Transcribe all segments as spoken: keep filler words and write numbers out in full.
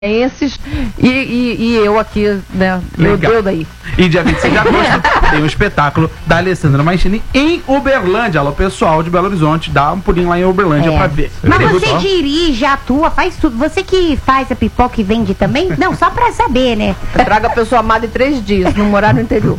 esses e, e, e eu aqui, né? Meu Deus daí. E dia vinte e seis de agosto tem um espetáculo da Alessandra Mancini em Uberlândia. Alô, pessoal de Belo Horizonte, dá um pulinho lá em Uberlândia é. pra ver. Mas você só dirige, atua, faz tudo. Você que faz a pipoca e vende também? Não, só pra saber, né? Traga a pessoa amada em três dias, não morar no interior.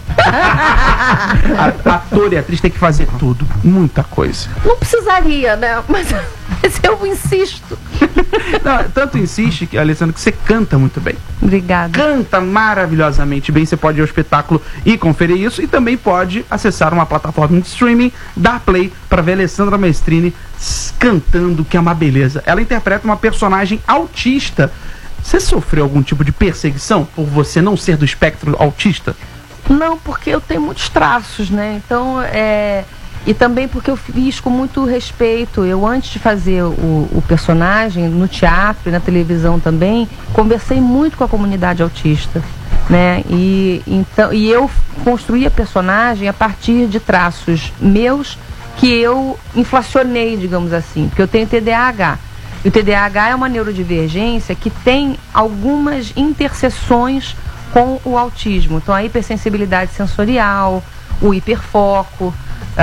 A, ator e atriz tem que fazer tudo, muita coisa. Não precisaria, né? Mas, mas eu insisto. Não, tanto insiste, que, Alessandra, que você canta muito bem. Obrigada. Canta maravilhosamente bem. Você pode ir ao espetáculo e conferir isso. E também pode acessar uma plataforma de streaming, dar play para ver a Alessandra Maestrini cantando, que é uma beleza. Ela interpreta uma personagem autista. Você sofreu algum tipo de perseguição por você não ser do espectro autista? Não, porque eu tenho muitos traços, né? Então, é... E também porque eu fiz com muito respeito. Eu, antes de fazer o, o personagem, no teatro e na televisão também, conversei muito com a comunidade autista, né? E, então, e eu construí a personagem a partir de traços meus que eu inflacionei, digamos assim, porque eu tenho T D A H. E o T D A H é uma neurodivergência que tem algumas interseções com o autismo. Então, a hipersensibilidade sensorial, o hiperfoco,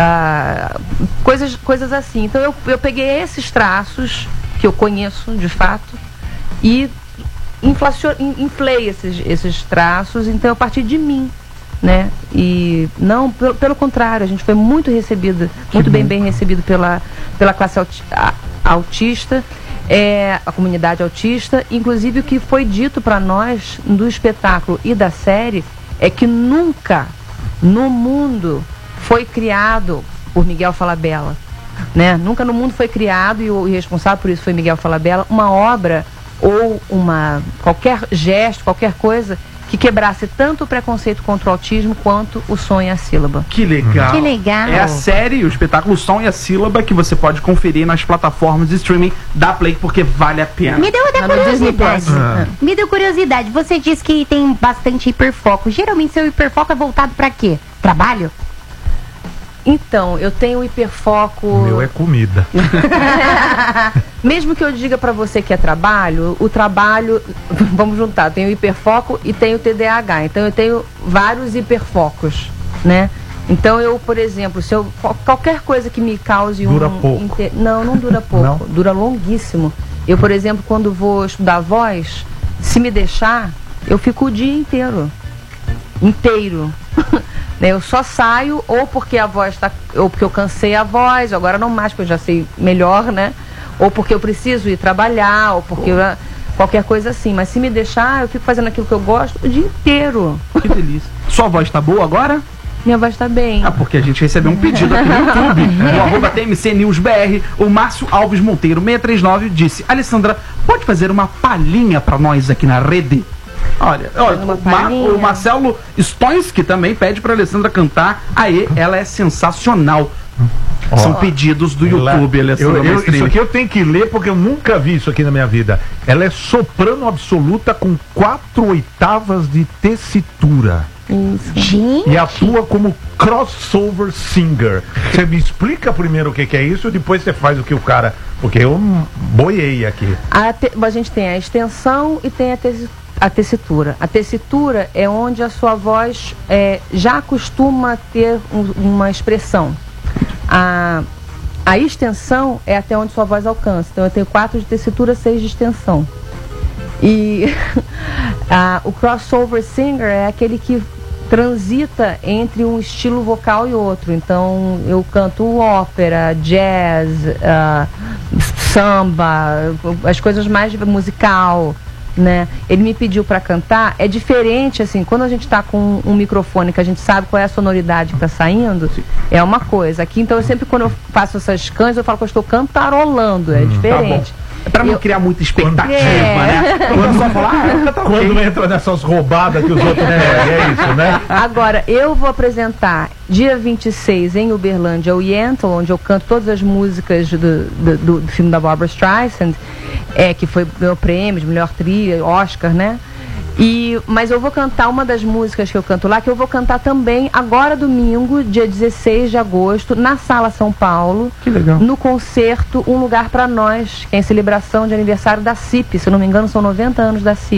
Uh, coisas, coisas assim. Então eu, eu peguei esses traços que eu conheço de fato e inflacion, inflei esses, esses traços. Então eu parti de mim, né? E não, pelo, pelo contrário, a gente foi muito recebida, muito bem, bem recebido pela, pela classe auti, a, autista, é, a comunidade autista. Inclusive, o que foi dito para nós do espetáculo e da série é que nunca no mundo foi criado por Miguel Falabella, né? Nunca no mundo foi criado, e o responsável por isso foi Miguel Falabella, uma obra ou uma qualquer gesto, qualquer coisa que quebrasse tanto o preconceito contra o autismo quanto o som e a sílaba. Que legal. Que legal. É a série, o espetáculo Som e a Sílaba, que você pode conferir nas plataformas de streaming da Play, porque vale a pena. Me deu até curiosidade. Ah. Me deu curiosidade. Você disse que tem bastante hiperfoco. Geralmente seu hiperfoco é voltado para quê? Trabalho? Então, eu tenho hiperfoco... O meu é comida. Mesmo que eu diga pra você que é trabalho, o trabalho... Vamos juntar, eu tenho hiperfoco e tenho T D A H. Então, eu tenho vários hiperfocos, né? Então, eu, por exemplo, se eu... Qualquer coisa que me cause um... Dura pouco. Inter... Não, não dura pouco. Não? Dura longuíssimo. Eu, por exemplo, quando vou estudar voz, se me deixar, eu fico o dia inteiro. Inteiro. Eu só saio ou porque a voz tá, ou porque eu cansei a voz, agora não mais, porque eu já sei melhor, né? Ou porque eu preciso ir trabalhar, ou porque eu, qualquer coisa assim. Mas se me deixar, eu fico fazendo aquilo que eu gosto o dia inteiro. Que delícia. Sua voz tá boa agora? Minha voz tá bem. Ah, porque a gente recebeu um pedido aqui no YouTube, no arroba T M C News B R. O Márcio Alves Monteiro seiscentos e trinta e nove disse: Alessandra, pode fazer uma palhinha pra nós aqui na rede? Olha, olha o, Ma, o Marcelo Stoinski também pede pra Alessandra cantar. Aê, ela é sensacional. Oh. São pedidos do ela, YouTube, Alessandra. Eu, eu, isso aqui eu tenho que ler porque eu nunca vi isso aqui na minha vida. Ela é soprano absoluta com quatro oitavas de tessitura. Gente. E atua como crossover singer. Você me explica primeiro o que, que é isso, depois você faz o que o cara... Porque eu boiei aqui. A, te, a gente tem a extensão e tem a tessitura. A tessitura. A tessitura é onde a sua voz é, já costuma ter um, uma expressão. A, a extensão é até onde sua voz alcança. Então eu tenho quatro de tessitura, seis de extensão. E a, o crossover singer é aquele que transita entre um estilo vocal e outro. Então eu canto ópera, jazz, uh, samba, as coisas mais musical. Né? Ele me pediu para cantar. É diferente, assim, quando a gente está com um microfone que a gente sabe qual é a sonoridade que está saindo, é uma coisa. Aqui, então, eu sempre, quando eu faço essas canções, eu falo que eu estou cantarolando, é hum, diferente. Tá é para não eu... criar muita expectativa, é. né? Quando, só falar, ah, tá quando okay. entra nessas roubadas que os outros é. pegam, é isso, né? Agora, eu vou apresentar dia vinte e seis em Uberlândia o Yentl, onde eu canto todas as músicas do, do, do, do filme da Barbra Streisand, é, que foi meu prêmio de melhor trilha, Oscar, né? E, mas eu vou cantar uma das músicas que eu canto lá, que eu vou cantar também agora domingo, dia dezesseis de agosto, na Sala São Paulo. Que legal. No concerto Um Lugar Pra Nós, que é em celebração de aniversário da C I P. Se eu não me engano, são noventa anos da C I P.